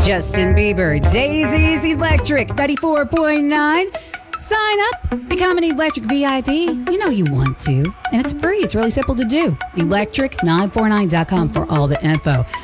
Justin Bieber, Daisy's Electric 94.9. Sign up, become an Electric VIP. You know you want to. And it's free. It's really simple to do. Electric949.com for all the info.